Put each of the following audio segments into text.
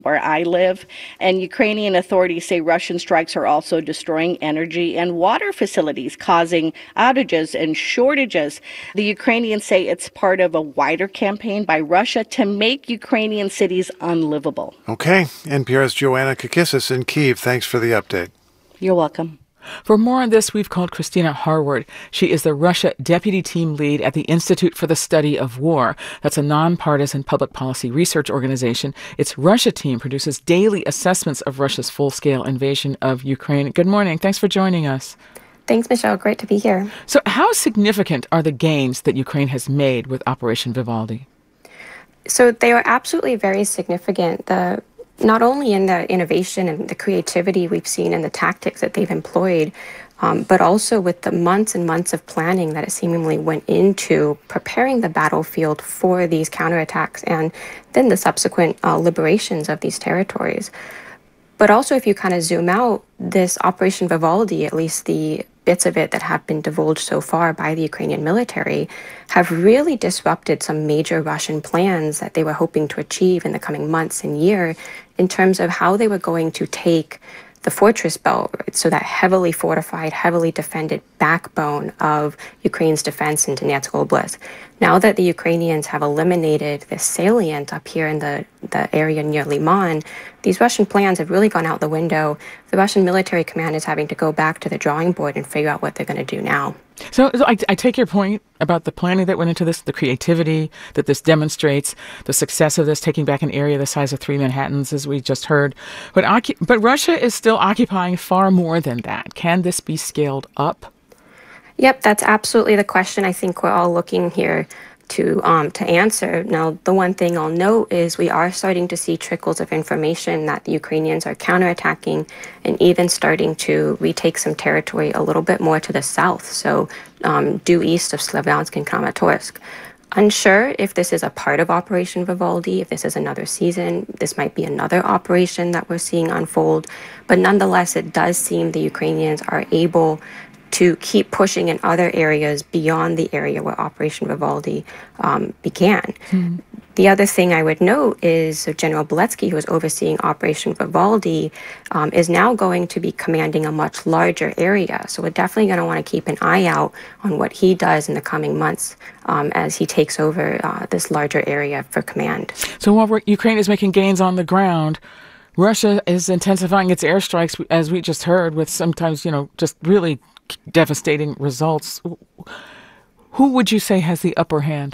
where I live, and Ukrainian authorities say Russian strikes are also destroying energy and water facilities, causing outages and shortages. The Ukrainians say it's part of a wider campaign by Russia to make Ukrainian cities unlivable. Okay, NPR's Joanna Kakissis in Kyiv. Thanks for the update. You're welcome. For more on this, we've called Christina Harward. She is the Russia Deputy Team Lead at the Institute for the Study of War. That's a nonpartisan public policy research organization. Its Russia team produces daily assessments of Russia's full-scale invasion of Ukraine. Good morning. Thanks for joining us. Thanks, Michelle. Great to be here. So how significant are the gains that Ukraine has made with Operation Vivaldi? So they are absolutely very significant. Not only in the innovation and the creativity we've seen in the tactics that they've employed, but also with the months and months of planning that it seemingly went into preparing the battlefield for these counterattacks and then the subsequent liberations of these territories. But also, if you kind of zoom out, this Operation Vivaldi, at least the bits of it that have been divulged so far by the Ukrainian military, have really disrupted some major Russian plans that they were hoping to achieve in the coming months and year in terms of how they were going to take the fortress belt, right? So that heavily fortified, heavily defended backbone of Ukraine's defense in Donetsk Oblast. Now that the Ukrainians have eliminated the salient up here in the area near Liman, these Russian plans have really gone out the window. The Russian military command is having to go back to the drawing board and figure out what they're going to do now. So I take your point about the planning that went into this, the creativity that this demonstrates, the success of this, taking back an area the size of 3 Manhattans, as we just heard. But Russia is still occupying far more than that. Can this be scaled up? Yep, that's absolutely the question I think we're all looking here to answer. Now, the one thing I'll note is we are starting to see trickles of information that the Ukrainians are counterattacking and even starting to retake some territory a little bit more to the south, so due east of Slavyansk and Kramatorsk. Unsure if this is a part of Operation Vivaldi, if this is another season, this might be another operation that we're seeing unfold, but nonetheless, it does seem the Ukrainians are able to keep pushing in other areas beyond the area where Operation Vivaldi began. The other thing I would note is General Beletsky, who is overseeing Operation Vivaldi, is now going to be commanding a much larger area. So we're definitely going to want to keep an eye out on what he does in the coming months as he takes over this larger area for command. So while Ukraine is making gains on the ground, Russia is intensifying its airstrikes, as we just heard, with sometimes, just really devastating results. Who would you say has the upper hand?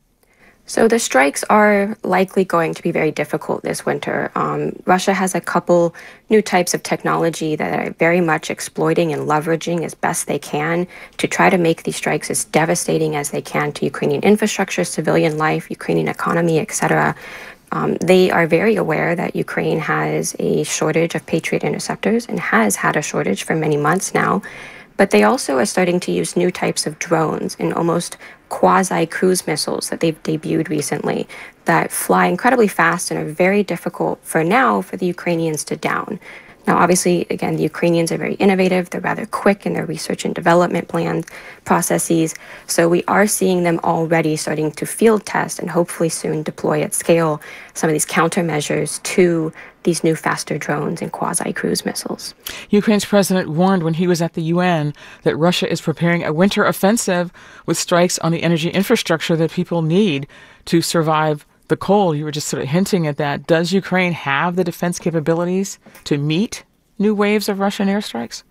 So the strikes are likely going to be very difficult this winter. Russia has a couple new types of technology that are very much exploiting and leveraging as best they can to try to make these strikes as devastating as they can to Ukrainian infrastructure, civilian life, Ukrainian economy, etc. They are very aware that Ukraine has a shortage of Patriot interceptors and has had a shortage for many months now. But they also are starting to use new types of drones and almost quasi-cruise missiles that they've debuted recently that fly incredibly fast and are very difficult for now for the Ukrainians to down. Now, obviously, again, the Ukrainians are very innovative. They're rather quick in their research and development plan processes. So we are seeing them already starting to field test and hopefully soon deploy at scale some of these countermeasures to these new faster drones and quasi-cruise missiles. Ukraine's president warned when he was at the UN that Russia is preparing a winter offensive with strikes on the energy infrastructure that people need to survive the cold. You were just sort of hinting at that. Does Ukraine have the defense capabilities to meet new waves of Russian airstrikes?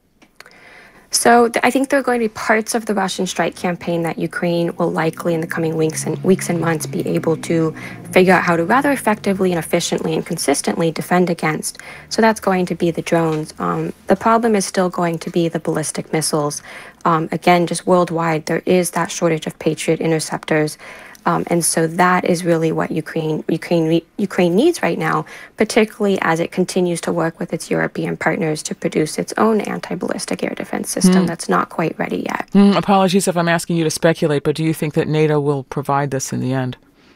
So I think there are going to be parts of the Russian strike campaign that Ukraine will likely in the coming weeks and months be able to figure out how to rather effectively and efficiently and consistently defend against. So that's going to be the drones. The problem is still going to be the ballistic missiles. Again, just worldwide, there is that shortage of Patriot interceptors. And so that is really what Ukraine needs right now, particularly as it continues to work with its European partners to produce its own anti-ballistic air defense system that's not quite ready yet. Apologies if I'm asking you to speculate, but do you think that NATO will provide this in the end?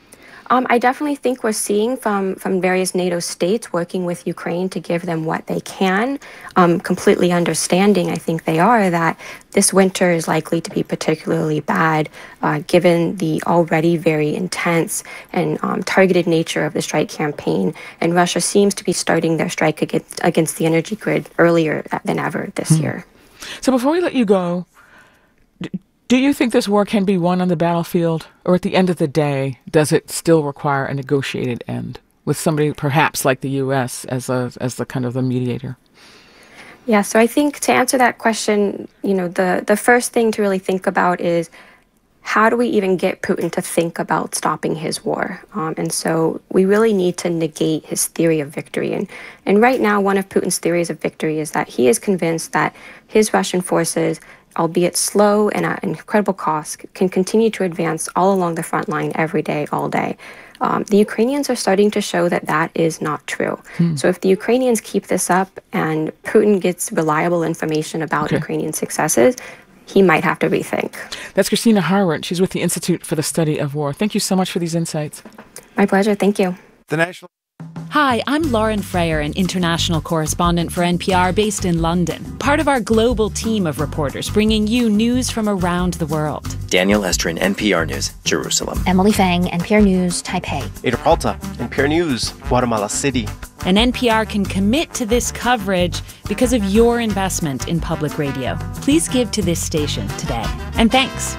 I definitely think we're seeing from various NATO states working with Ukraine to give them what they can, completely understanding, I think they are, that this winter is likely to be particularly bad given the already very intense and targeted nature of the strike campaign. And Russia seems to be starting their strike against the energy grid earlier than ever this year. So before we let you go, do you think this war can be won on the battlefield? Or at the end of the day, does it still require a negotiated end with somebody perhaps like the U.S. as the kind of the mediator? Yeah, so I think to answer that question, the first thing to really think about is how do we even get Putin to think about stopping his war? And so we really need to negate his theory of victory. And right now, one of Putin's theories of victory is that he is convinced that his Russian forces, albeit slow and at incredible cost, can continue to advance all along the front line every day, all day. The Ukrainians are starting to show that that is not true. So if the Ukrainians keep this up and Putin gets reliable information about Ukrainian successes, he might have to rethink. That's Christina Harwart. She's with the Institute for the Study of War. Thank you so much for these insights. My pleasure. Thank you. The National... Hi, I'm Lauren Freyer, an international correspondent for NPR based in London, part of our global team of reporters bringing you news from around the world. Daniel Estrin, NPR News, Jerusalem. Emily Fang, NPR News, Taipei. Ada Peralta, NPR News, Guatemala City. And NPR can commit to this coverage because of your investment in public radio. Please give to this station today. And thanks.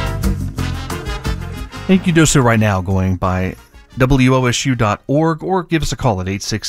You can do so right now going by WOSU.org or give us a call at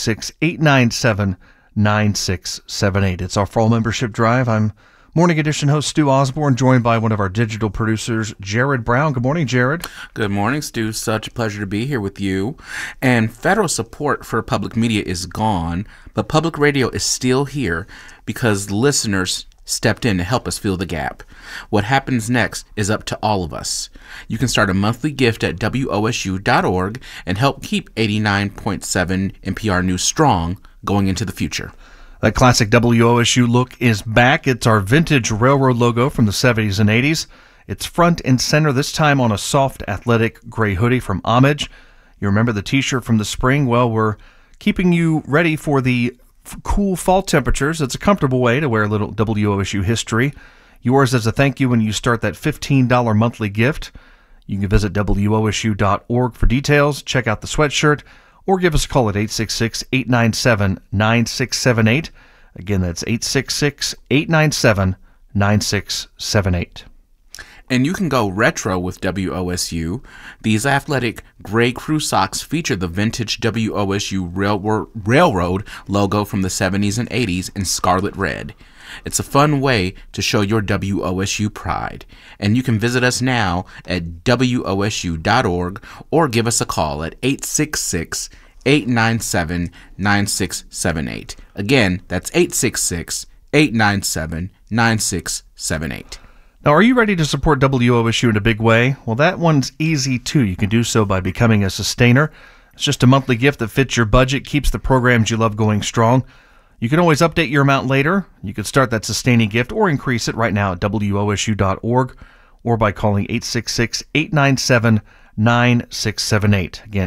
866-897-9678. It's our fall membership drive. I'm Morning Edition host Stu Osborne, joined by one of our digital producers, Jared Brown. Good morning, Jared. Good morning, Stu. Such a pleasure to be here with you. And federal support for public media is gone, but public radio is still here because listeners stepped in to help us fill the gap. What happens next is up to all of us. You can start a monthly gift at WOSU.org and help keep 89.7 NPR News strong going into the future. That classic WOSU look is back. It's our vintage railroad logo from the 70s and 80s. It's front and center, this time on a soft, athletic gray hoodie from Homage. You remember the t-shirt from the spring? Well, we're keeping you ready for the cool fall temperatures. It's a comfortable way to wear a little WOSU history. Yours as a thank you when you start that $15 monthly gift. You can visit WOSU.org for details, check out the sweatshirt, or give us a call at 866-897-9678. Again, that's 866-897-9678. And you can go retro with WOSU. These athletic gray crew socks feature the vintage WOSU railroad logo from the 70s and 80s in scarlet red. It's a fun way to show your WOSU pride. And you can visit us now at WOSU.org or give us a call at 866-897-9678. Again, that's 866-897-9678. Now, are you ready to support WOSU in a big way? Well, that one's easy, too. You can do so by becoming a sustainer. It's just a monthly gift that fits your budget, keeps the programs you love going strong. You can always update your amount later. You can start that sustaining gift or increase it right now at WOSU.org or by calling 866-897-9678. Again,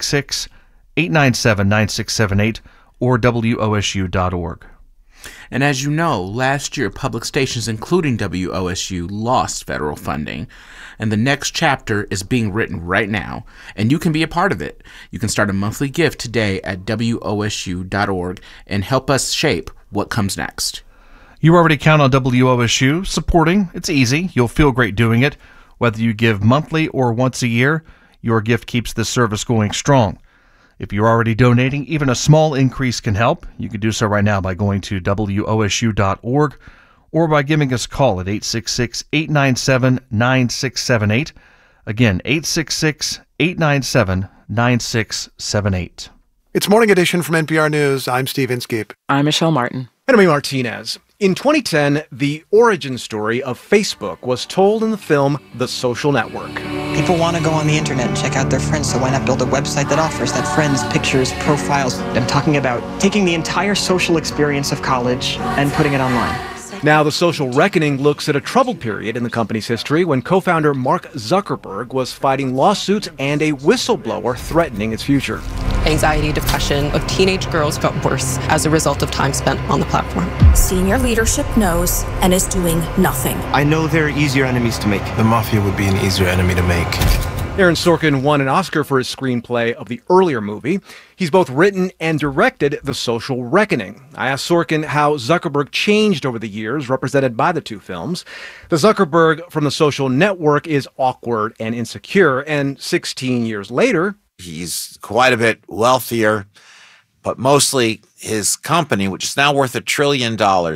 866-897-9678 or WOSU.org. And as you know, last year, public stations, including WOSU, lost federal funding. And the next chapter is being written right now, and you can be a part of it. You can start a monthly gift today at WOSU.org and help us shape what comes next. You already count on WOSU supporting. It's easy. You'll feel great doing it. Whether you give monthly or once a year, your gift keeps this service going strong. If you're already donating, even a small increase can help. You can do so right now by going to WOSU.org or by giving us a call at 866-897-9678. Again, 866-897-9678. It's Morning Edition from NPR News. I'm Steve Inskeep. I'm Michelle Martin. And I'm Martinez. In 2010, the origin story of Facebook was told in the film The Social Network. People want to go on the internet and check out their friends, so why not build a website that offers that friends, pictures, profiles? I'm talking about taking the entire social experience of college and putting it online. Now, The Social Reckoning looks at a troubled period in the company's history when co-founder Mark Zuckerberg was fighting lawsuits and a whistleblower threatening its future. Anxiety, depression of teenage girls got worse as a result of time spent on the platform. Senior leadership knows and is doing nothing. I know there are easier enemies to make. The mafia would be an easier enemy to make. Aaron Sorkin won an Oscar for his screenplay of the earlier movie. He's both written and directed The Social Reckoning. I asked Sorkin how Zuckerberg changed over the years, represented by the two films. The Zuckerberg from The Social Network is awkward and insecure, and 16 years later, he's quite a bit wealthier, but mostly his company, which is now worth $1 trillion,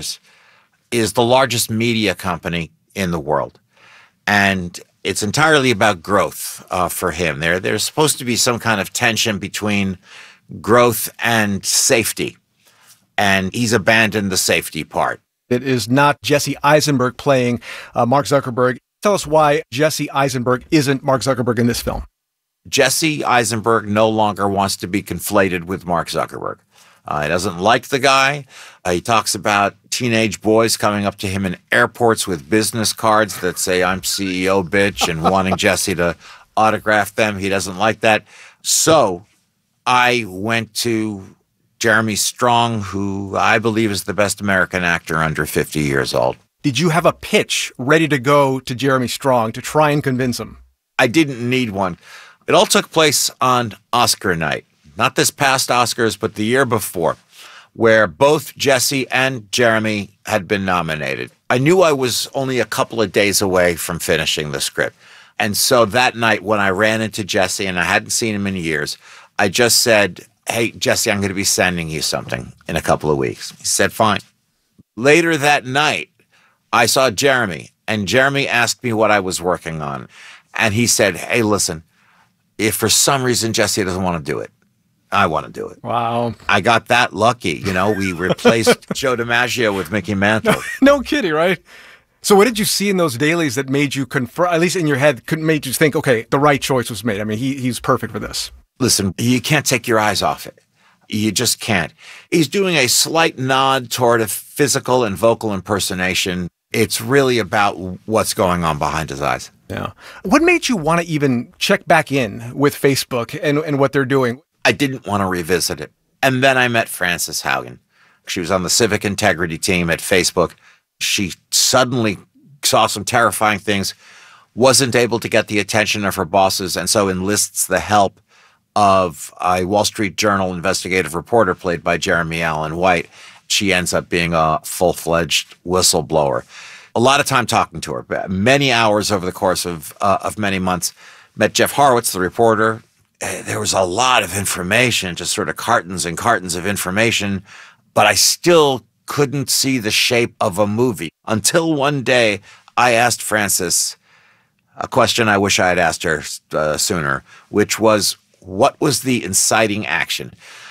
is the largest media company in the world. And it's entirely about growth for him. There's supposed to be some kind of tension between growth and safety, and he's abandoned the safety part. It is not Jesse Eisenberg playing Mark Zuckerberg. Tell us why Jesse Eisenberg isn't Mark Zuckerberg in this film. Jesse Eisenberg no longer wants to be conflated with Mark Zuckerberg. He doesn't like the guy. He talks about teenage boys coming up to him in airports with business cards that say, "I'm CEO, bitch," and wanting Jesse to autograph them. He doesn't like that. So I went to Jeremy Strong, who I believe is the best American actor under 50 years old. Did you have a pitch ready to go to Jeremy Strong to try and convince him? I didn't need one. It all took place on Oscar night. Not this past Oscars, but the year before, where both Jesse and Jeremy had been nominated. I knew I was only a couple of days away from finishing the script. And so that night when I ran into Jesse, and I hadn't seen him in years, I just said, "Hey, Jesse, I'm going to be sending you something in a couple of weeks." He said, "Fine." Later that night, I saw Jeremy, and Jeremy asked me what I was working on. And he said, "Hey, listen, if for some reason Jesse doesn't want to do it, I want to do it." Wow. I got that lucky. You know, we replaced Joe DiMaggio with Mickey Mantle. No kidding, right? So what did you see in those dailies that made you confirm, at least in your head, made you think, okay, the right choice was made? I mean, he's perfect for this. Listen, you can't take your eyes off it. You just can't. He's doing a slight nod toward a physical and vocal impersonation. It's really about what's going on behind his eyes. Yeah. What made you want to even check back in with Facebook and what they're doing? I didn't want to revisit it. And then I met Frances Haugen. She was on the civic integrity team at Facebook. She suddenly saw some terrifying things, wasn't able to get the attention of her bosses, and so enlists the help of a Wall Street Journal investigative reporter played by Jeremy Allen White. She ends up being a full-fledged whistleblower. A lot of time talking to her, many hours over the course of many months. Met Jeff Horowitz, the reporter. There was a lot of information, just sort of cartons and cartons of information, but I still couldn't see the shape of a movie until one day I asked Frances a question I wish I had asked her sooner, which was, what was the inciting action?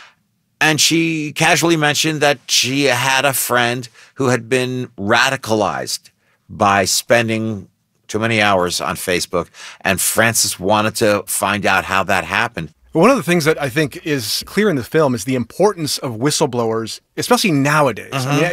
And she casually mentioned that she had a friend who had been radicalized by spending too many hours on Facebook, and Frances wanted to find out how that happened. One of the things that I think is clear in the film is the importance of whistleblowers, especially nowadays.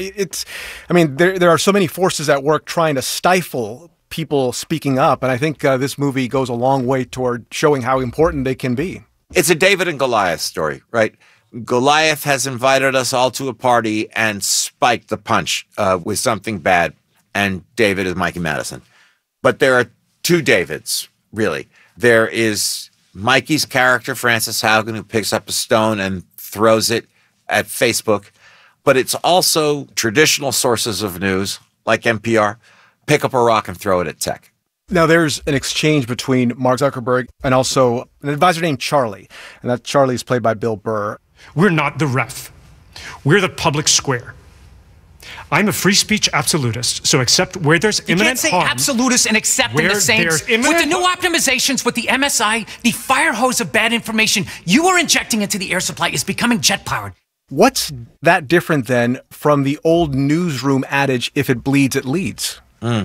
There are so many forces at work trying to stifle people speaking up, and I think this movie goes a long way toward showing how important they can be. It's a David and Goliath story, right? Goliath has invited us all to a party and spiked the punch with something bad, and David is Mikey Madison. But there are two Davids, really. There is Mikey's character, Frances Haugen, who picks up a stone and throws it at Facebook. But it's also traditional sources of news, like NPR, pick up a rock and throw it at tech. Now, there's an exchange between Mark Zuckerberg and also an advisor named Charlie. And that Charlie is played by Bill Burr. We're not the ref. We're the public square. I'm a free speech absolutist, so except where there's imminent harm. You can't say absolutist and accept in the same. With the new optimizations, with the MSI, the fire hose of bad information you are injecting into the air supply is becoming jet-powered. What's that different then from the old newsroom adage, if it bleeds, it leads?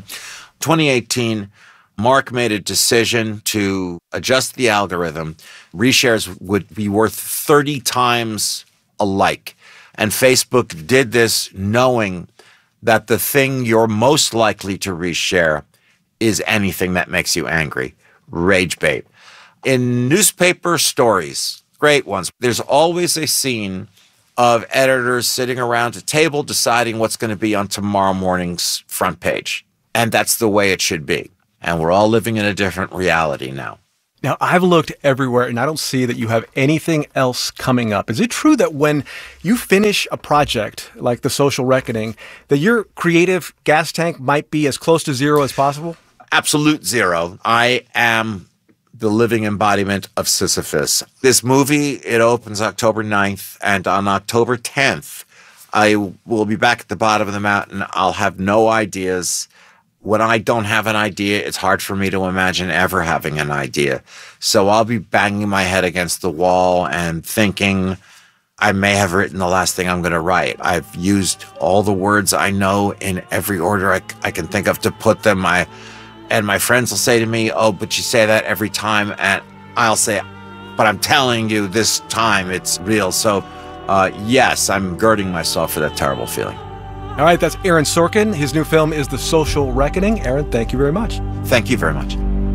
2018, Mark made a decision to adjust the algorithm. Reshares would be worth 30 times a like. And Facebook did this knowing that the thing you're most likely to reshare is anything that makes you angry. Rage bait. In newspaper stories, great ones, there's always a scene of editors sitting around a table deciding what's going to be on tomorrow morning's front page. And that's the way it should be. And we're all living in a different reality now. Now, I've looked everywhere, and I don't see that you have anything else coming up. Is it true that when you finish a project like The Social Reckoning, that your creative gas tank might be as close to zero as possible? Absolute zero. I am the living embodiment of Sisyphus. This movie, it opens October 9th, and on October 10th, I will be back at the bottom of the mountain. I'll have no ideas. When I don't have an idea, it's hard for me to imagine ever having an idea. So I'll be banging my head against the wall and thinking I may have written the last thing I'm going to write. I've used all the words I know in every order I can think of to put them. And my friends will say to me, oh, but you say that every time. And I'll say, but I'm telling you this time it's real. So yes, I'm girding myself for that terrible feeling. All right, that's Aaron Sorkin. His new film is The Social Reckoning. Aaron, thank you very much. Thank you very much.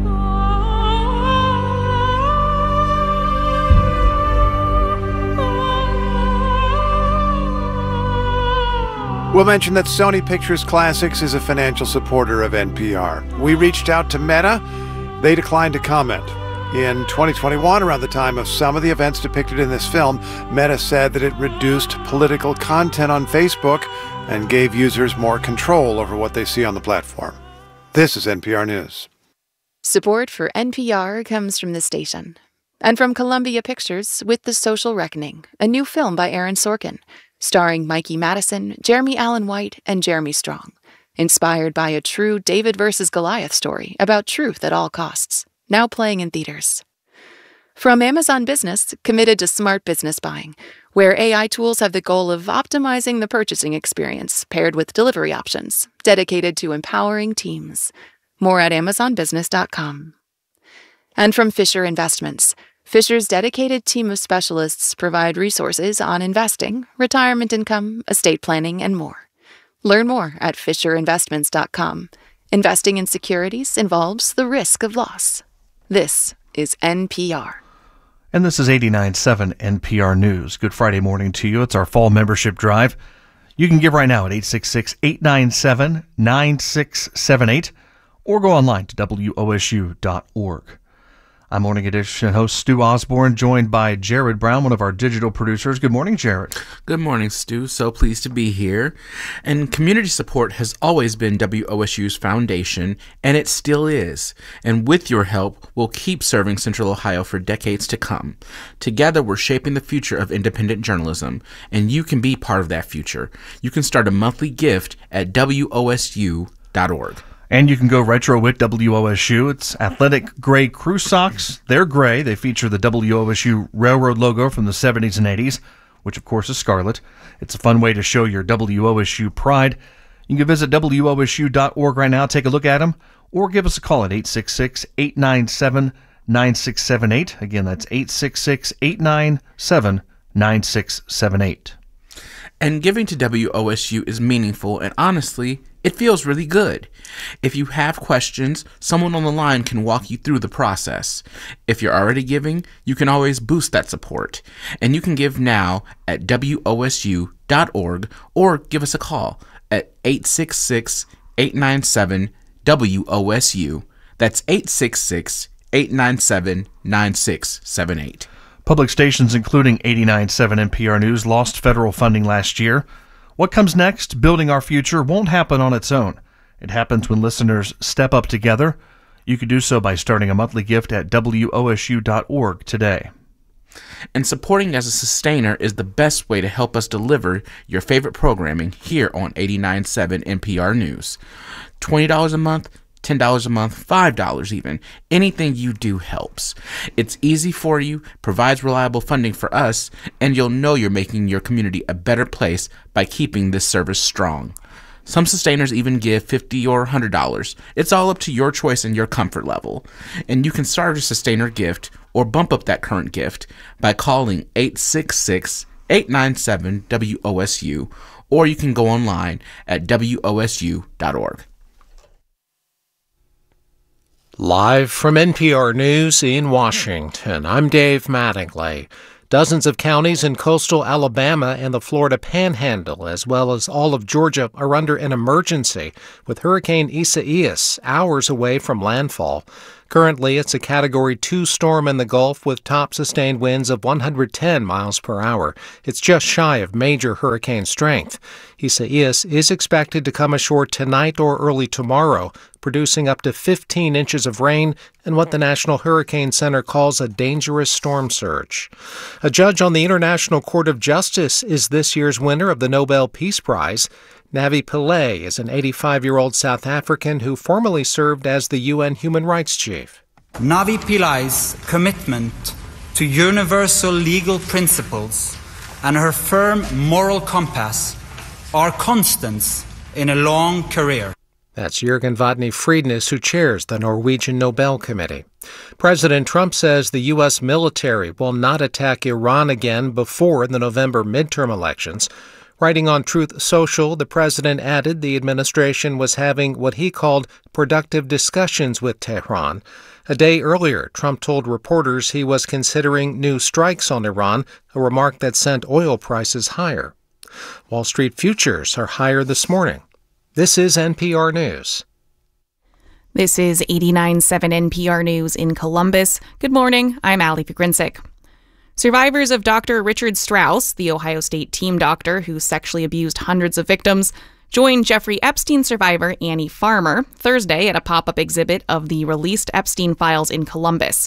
We'll mention that Sony Pictures Classics is a financial supporter of NPR. We reached out to Meta. They declined to comment. In 2021, around the time of some of the events depicted in this film, Meta said that it reduced political content on Facebook and gave users more control over what they see on the platform. This is NPR News. Support for NPR comes from the station and from Columbia Pictures with The Social Reckoning, a new film by Aaron Sorkin, starring Mikey Madison, Jeremy Allen White, and Jeremy Strong, inspired by a true David versus Goliath story about truth at all costs, now playing in theaters. From Amazon Business, committed to smart business buying, where AI tools have the goal of optimizing the purchasing experience paired with delivery options, dedicated to empowering teams. More at amazonbusiness.com. And from Fisher Investments, Fisher's dedicated team of specialists provide resources on investing, retirement income, estate planning, and more. Learn more at fisherinvestments.com. Investing in securities involves the risk of loss. This is NPR. And this is 89.7 NPR News. Good Friday morning to you. It's our fall membership drive. You can give right now at 866-897-9678 or go online to WOSU.org. I'm Morning Edition host Stu Osborne, joined by Jared Brown, one of our digital producers. Good morning, Jared. Good morning, Stu. So pleased to be here. And community support has always been WOSU's foundation, and it still is. And with your help, we'll keep serving Central Ohio for decades to come. Together, we're shaping the future of independent journalism, and you can be part of that future. You can start a monthly gift at WOSU.org. And you can go retro with WOSU. It's athletic gray crew socks. They're gray. They feature the WOSU Railroad logo from the 70s and 80s, which of course is scarlet. It's a fun way to show your WOSU pride. You can visit WOSU.org right now, take a look at them, or give us a call at 866-897-9678. Again, that's 866-897-9678. And giving to WOSU is meaningful, and honestly, it feels really good. If you have questions, someone on the line can walk you through the process. If you're already giving, you can always boost that support. And you can give now at WOSU.org or give us a call at 866-897-WOSU. That's 866-897-9678. Public stations, including 89.7 NPR News, lost federal funding last year. What comes next, building our future, won't happen on its own. It happens when listeners step up together. You can do so by starting a monthly gift at WOSU.org today. And supporting as a sustainer is the best way to help us deliver your favorite programming here on 89.7 NPR News. $20 a month, $10 a month, $5 even. Anything you do helps. It's easy for you, provides reliable funding for us, and you'll know you're making your community a better place by keeping this service strong. Some sustainers even give $50 or $100. It's all up to your choice and your comfort level. And you can start a sustainer gift or bump up that current gift by calling 866 897-WOSU, or you can go online at WOSU.org. Live from NPR News in Washington, I'm Dave Mattingly. Dozens of counties in coastal Alabama and the Florida Panhandle, as well as all of Georgia, are under an emergency with Hurricane Isaias hours away from landfall. Currently, it's a Category 2 storm in the Gulf with top sustained winds of 110 miles per hour. It's just shy of major hurricane strength. Isaias is expected to come ashore tonight or early tomorrow, producing up to 15 inches of rain and what the National Hurricane Center calls a dangerous storm surge. A judge on the International Court of Justice is this year's winner of the Nobel Peace Prize. Navi Pillay is an 85-year-old South African who formerly served as the UN Human Rights Chief. Navi Pillay's commitment to universal legal principles and her firm moral compass are constants in a long career. That's Jürgen Vodny Friednes, who chairs the Norwegian Nobel Committee. President Trump says the U.S. military will not attack Iran again before the November midterm elections. Writing on Truth Social, the president added the administration was having what he called productive discussions with Tehran. A day earlier, Trump told reporters he was considering new strikes on Iran, a remark that sent oil prices higher. Wall Street futures are higher this morning. This is NPR News. This is 89.7 NPR News in Columbus. Good morning, I'm Allie Pogrinsic. Survivors of Dr. Richard Strauss, the Ohio State team doctor who sexually abused hundreds of victims, joined Jeffrey Epstein survivor Annie Farmer Thursday at a pop-up exhibit of the released Epstein files in Columbus.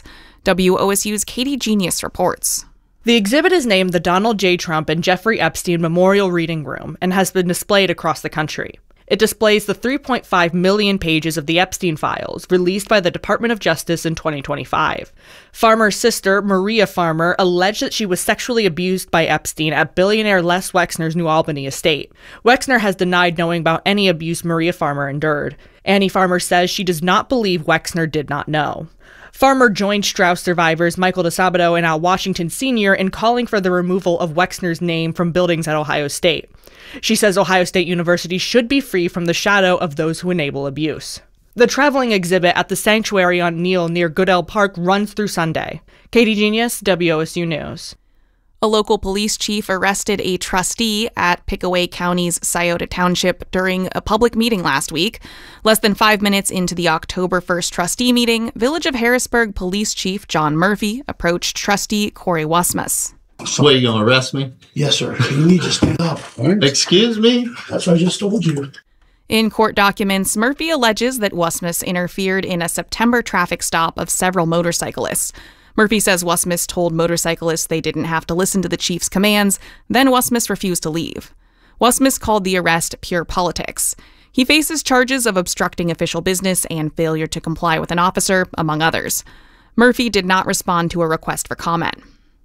WOSU's Katie Genius reports. The exhibit is named the Donald J. Trump and Jeffrey Epstein Memorial Reading Room and has been displayed across the country. It displays the 3.5 million pages of the Epstein files released by the Department of Justice in 2025. Farmer's sister, Maria Farmer, alleged that she was sexually abused by Epstein at billionaire Les Wexner's New Albany estate. Wexner has denied knowing about any abuse Maria Farmer endured. Annie Farmer says she does not believe Wexner did not know. Farmer joined Strauss survivors Michael DeSabato and Al Washington Sr. in calling for the removal of Wexner's name from buildings at Ohio State. She says Ohio State University should be free from the shadow of those who enable abuse. The traveling exhibit at the Sanctuary on Neil near Goodell Park runs through Sunday. Katie Genius, WOSU News. A local police chief arrested a trustee at Pickaway County's Scioto Township during a public meeting last week. Less than 5 minutes into the October 1st trustee meeting, Village of Harrisburg Police Chief John Murphy approached trustee Corey Wasmus. So what, are you going to arrest me? Yes, sir. You need to stand up. Excuse me? That's what I just told you. In court documents, Murphy alleges that Wasmus interfered in a September traffic stop of several motorcyclists. Murphy says Wasmus told motorcyclists they didn't have to listen to the chief's commands, then Wasmus refused to leave. Wasmus called the arrest pure politics. He faces charges of obstructing official business and failure to comply with an officer, among others. Murphy did not respond to a request for comment.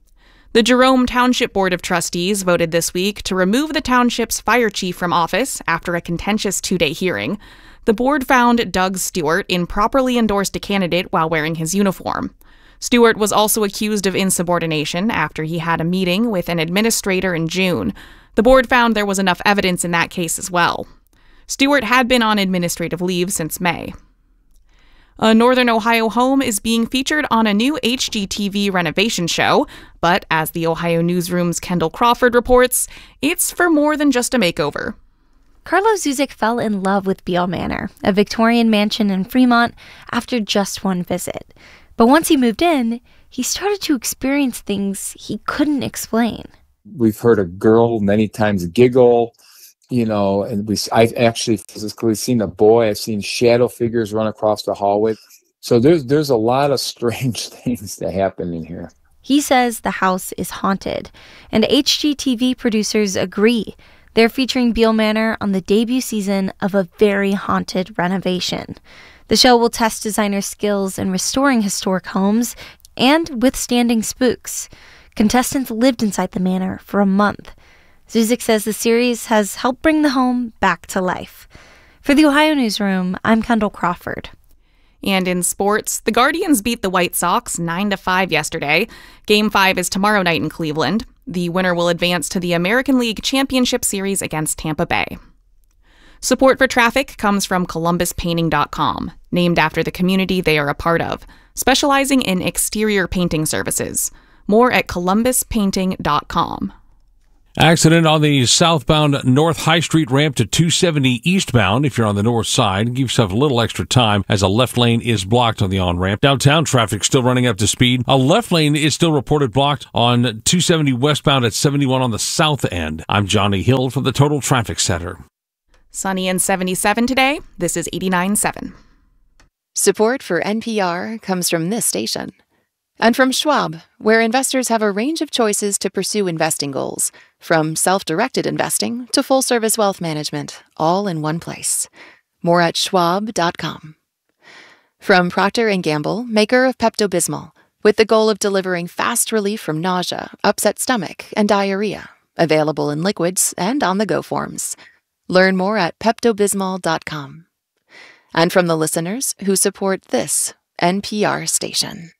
The Jerome Township Board of Trustees voted this week to remove the township's fire chief from office after a contentious 2-day hearing. The board found Doug Stewart improperly endorsed a candidate while wearing his uniform. Stewart was also accused of insubordination after he had a meeting with an administrator in June. The board found there was enough evidence in that case as well. Stewart had been on administrative leave since May. A Northern Ohio home is being featured on a new HGTV renovation show, but as the Ohio Newsroom's Kendall Crawford reports, it's for more than just a makeover. Carlo Zuzik fell in love with Beale Manor, a Victorian mansion in Fremont, after just one visit. But once he moved in, he started to experience things he couldn't explain. We've heard a girl many times giggle, and I've actually physically seen a boy. I've seen shadow figures run across the hallway. So there's a lot of strange things that happen in here. He says the house is haunted, and HGTV producers agree. They're featuring Beale Manor on the debut season of a very haunted renovation. The show will test designers' skills in restoring historic homes and withstanding spooks. Contestants lived inside the manor for a month. Zuzik says the series has helped bring the home back to life. For the Ohio Newsroom, I'm Kendall Crawford. And in sports, the Guardians beat the White Sox 9-5 yesterday. Game 5 is tomorrow night in Cleveland. The winner will advance to the American League Championship Series against Tampa Bay. Support for Traffic comes from ColumbusPainting.com, named after the community they are a part of, specializing in exterior painting services. More at ColumbusPainting.com. Accident on the southbound North High Street ramp to 270 eastbound. If you're on the north side, give yourself a little extra time as a left lane is blocked on the on-ramp. Downtown traffic still running up to speed. A left lane is still reported blocked on 270 westbound at 71 on the south end. I'm Johnny Hill from the Total Traffic Center. Sunny and 77 today. This is 89.7. Support for NPR comes from this station. And from Schwab, where investors have a range of choices to pursue investing goals, from self-directed investing to full-service wealth management, all in one place. More at schwab.com. From Procter & Gamble, maker of Pepto-Bismol, with the goal of delivering fast relief from nausea, upset stomach, and diarrhea. Available in liquids and on-the-go forms. Learn more at peptobismol.com. And from the listeners who support this NPR station.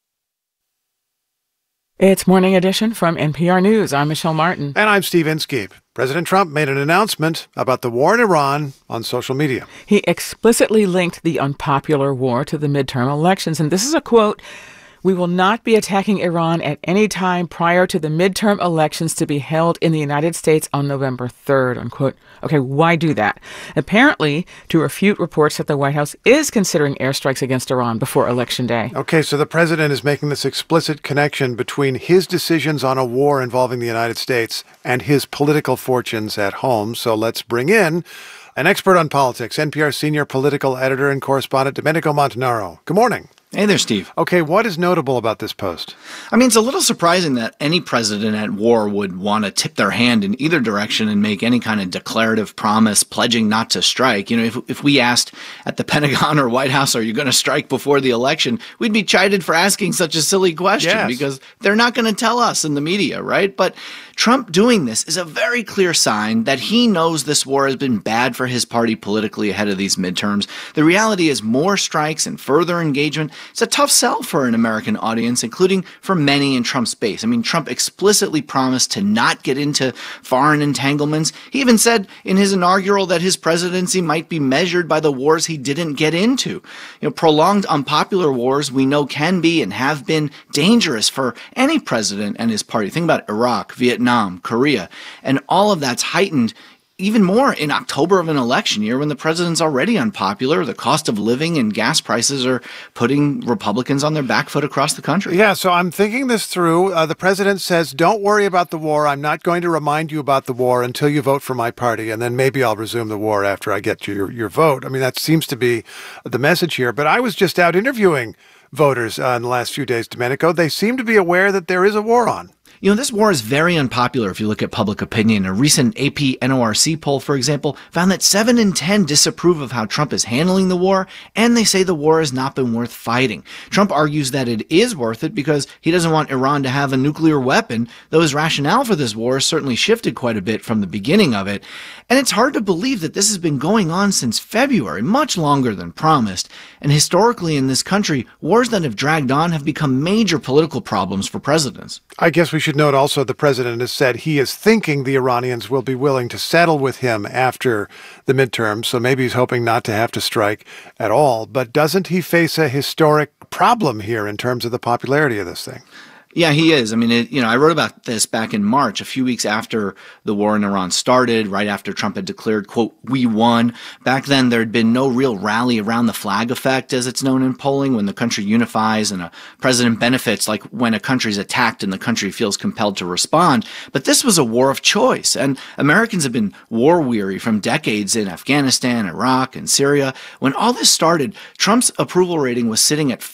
It's Morning Edition from NPR News. I'm Michelle Martin. And I'm Steve Inskeep. President Trump made an announcement about the war in Iran on social media. He explicitly linked the unpopular war to the midterm elections. And this is a quote: "We will not be attacking Iran at any time prior to the midterm elections to be held in the United States on November 3rd, unquote. Okay, why do that? Apparently, to refute reports that the White House is considering airstrikes against Iran before Election Day. Okay, so the president is making this explicit connection between his decisions on a war involving the United States and his political fortunes at home. So let's bring in an expert on politics, NPR senior political editor and correspondent Domenico Montanaro. Good morning. Hey there, Steve. Okay, what is notable about this post? I mean, it's a little surprising that any president at war would want to tip their hand in either direction and make any kind of declarative promise pledging not to strike. You know, if we asked at the Pentagon or White House, are you going to strike before the election, we'd be chided for asking such a silly question because they're not going to tell us in the media, right? But Trump doing this is a very clear sign that he knows this war has been bad for his party politically ahead of these midterms. The reality is more strikes and further engagement. It's a tough sell for an American audience, including for many in Trump's base. I mean, Trump explicitly promised to not get into foreign entanglements. He even said in his inaugural that his presidency might be measured by the wars he didn't get into. You know, prolonged unpopular wars we know can be and have been dangerous for any president and his party. Think about Iraq, Vietnam, Korea, and all of that's heightened even more in October of an election year when the president's already unpopular. The cost of living and gas prices are putting Republicans on their back foot across the country. Yeah, so I'm thinking this through. The president says, don't worry about the war. I'm not going to remind you about the war until you vote for my party, and then maybe I'll resume the war after I get your vote. I mean, that seems to be the message here. But I was just out interviewing voters in the last few days, Domenico. They seem to be aware that there is a war on. You know, this war is very unpopular if you look at public opinion. A recent AP NORC poll, for example, found that 7 in 10 disapprove of how Trump is handling the war, and they say the war has not been worth fighting. Trump argues that it is worth it because he doesn't want Iran to have a nuclear weapon, though his rationale for this war has certainly shifted quite a bit from the beginning of it. And it's hard to believe that this has been going on since February, much longer than promised. And historically in this country, wars that have dragged on have become major political problems for presidents. I guess we should note also the president has said he is thinking the Iranians will be willing to settle with him after the midterms, so maybe he's hoping not to have to strike at all. But doesn't he face a historic problem here in terms of the popularity of this thing? Yeah, he is. I mean, I wrote about this back in March, a few weeks after the war in Iran started, right after Trump had declared, quote, "we won." Back then, there had been no real rally around the flag effect, as it's known in polling, when the country unifies and a president benefits, like when a country's attacked and the country feels compelled to respond. But this was a war of choice, and Americans have been war-weary from decades in Afghanistan, Iraq, and Syria. When all this started, Trump's approval rating was sitting at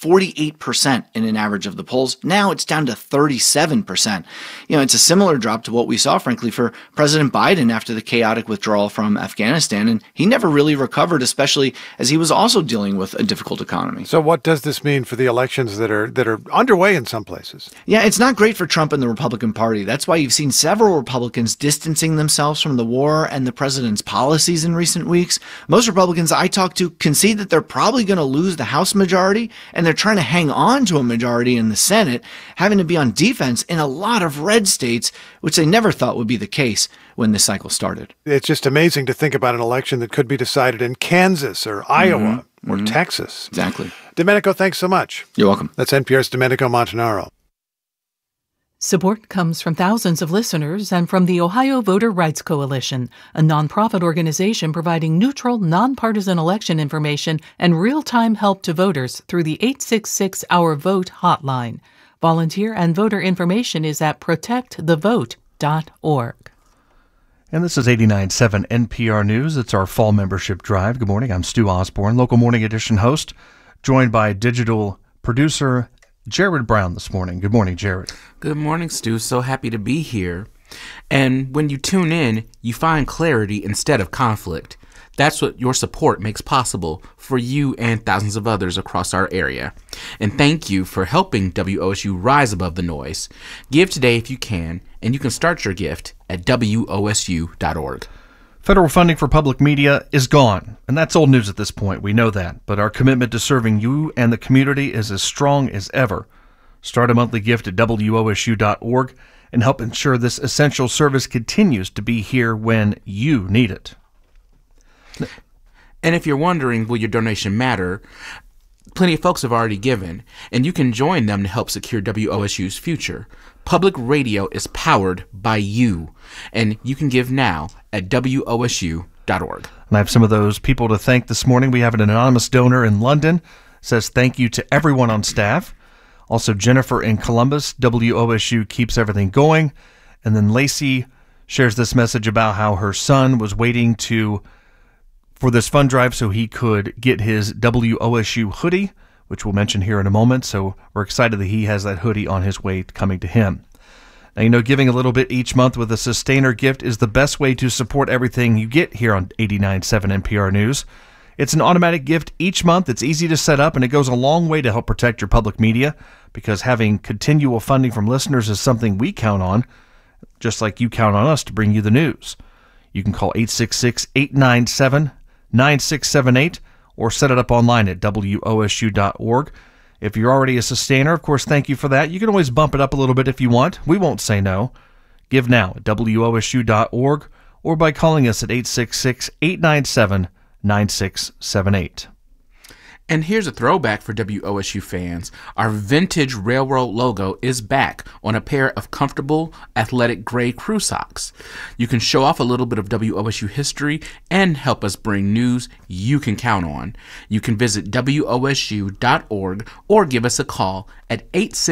48% in an average of the polls. Now it's down to 37%. You know, it's a similar drop to what we saw, frankly, for President Biden after the chaotic withdrawal from Afghanistan, and he never really recovered, especially as he was also dealing with a difficult economy. So what does this mean for the elections that are underway in some places? Yeah, it's not great for Trump and the Republican Party. That's why you've seen several Republicans distancing themselves from the war and the president's policies in recent weeks. Most Republicans I talk to concede that they're probably going to lose the House majority, and they're trying to hang on to a majority in the Senate. Having having to be on defense in a lot of red states, which they never thought would be the case when this cycle started. It's just amazing to think about an election that could be decided in Kansas or Iowa or Texas. Exactly. Domenico, thanks so much. You're welcome. That's NPR's Domenico Montanaro. Support comes from thousands of listeners and from the Ohio Voter Rights Coalition, a nonprofit organization providing neutral, nonpartisan election information and real-time help to voters through the 866 Our Vote hotline. Volunteer and voter information is at protectthevote.org. And this is 89.7 NPR News. It's our fall membership drive. Good morning. I'm Stu Osborne, local morning edition host, joined by digital producer Jared Brown this morning. Good morning, Jared. Good morning, Stu. So happy to be here. And when you tune in, you find clarity instead of conflict. That's what your support makes possible for you and thousands of others across our area. And thank you for helping WOSU rise above the noise. Give today if you can, and you can start your gift at WOSU.org. Federal funding for public media is gone, and that's old news at this point. We know that, but our commitment to serving you and the community is as strong as ever. Start a monthly gift at WOSU.org and help ensure this essential service continues to be here when you need it. And if you're wondering, will your donation matter? Plenty of folks have already given, and you can join them to help secure WOSU's future. Public radio is powered by you, and you can give now at WOSU.org. And I have some of those people to thank this morning. We have an anonymous donor in London, says thank you to everyone on staff. Also, Jennifer in Columbus, WOSU keeps everything going. And then Lacey shares this message about how her son was waiting for this fund drive so he could get his WOSU hoodie, which we'll mention here in a moment. So we're excited that he has that hoodie on his way coming to him. Now, giving a little bit each month with a sustainer gift is the best way to support everything you get here on 89.7 NPR News. It's an automatic gift each month. It's easy to set up, and it goes a long way to help protect your public media, because having continual funding from listeners is something we count on, just like you count on us to bring you the news. You can call 866-897-9678 or set it up online at WOSU.org. If you're already a sustainer, of course, thank you for that. You can always bump it up a little bit if you want. We won't say no. Give now at WOSU.org or by calling us at 866-897-9678. And here's a throwback for WOSU fans. Our vintage railroad logo is back on a pair of comfortable athletic gray crew socks. You can show off a little bit of WOSU history and help us bring news you can count on. You can visit WOSU.org or give us a call at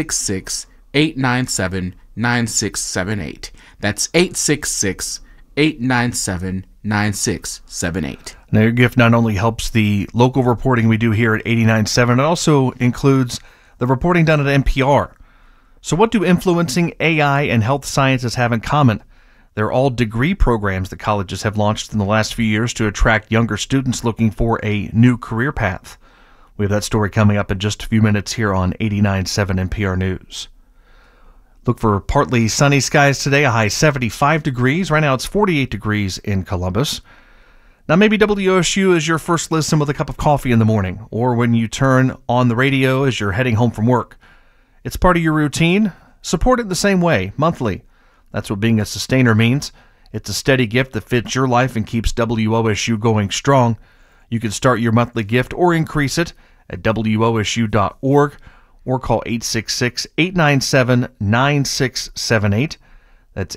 866-897-9678. That's 866-897-9678. Now, your gift not only helps the local reporting we do here at 89.7, it also includes the reporting done at NPR. So what do influencing AI and health sciences have in common? They're all degree programs that colleges have launched in the last few years to attract younger students looking for a new career path. We have that story coming up in just a few minutes here on 89.7 NPR News. Look for partly sunny skies today, a high 75 degrees. Right now it's 48 degrees in Columbus. Now, maybe WOSU is your first listen with a cup of coffee in the morning, or when you turn on the radio as you're heading home from work. It's part of your routine. Support it the same way, monthly. That's what being a sustainer means. It's a steady gift that fits your life and keeps WOSU going strong. You can start your monthly gift or increase it at WOSU.org or call 866-897-9678. That's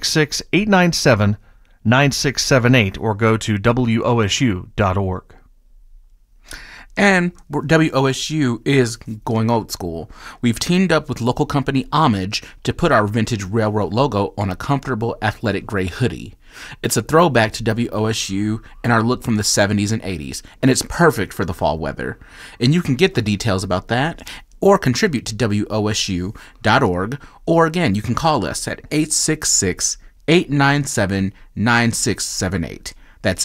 866-897-9678, or go to WOSU.org. And WOSU is going old school. We've teamed up with local company Homage to put our vintage railroad logo on a comfortable athletic gray hoodie. It's a throwback to WOSU and our look from the 70s and 80s, and it's perfect for the fall weather. And you can get the details about that or contribute to WOSU.org, or again, you can call us at 866-897-9678. That's